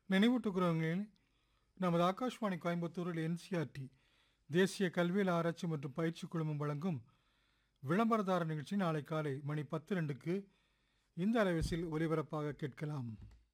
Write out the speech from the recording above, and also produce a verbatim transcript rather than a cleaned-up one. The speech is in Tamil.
நினைவூட்டுகிறவங்களில் நமது ஆகாஷ்வாணி கோயம்புத்தூரில் என்சிஆர்டி தேசிய கல்வியல் ஆராய்ச்சி மற்றும் பயிற்சி குழுமம் வழங்கும் விளம்பரதார நிகழ்ச்சி நாளை காலை மணி பத்து ரெண்டுக்கு இந்த அலைவரிசையில் ஒலிபரப்பாக கேட்கலாம்.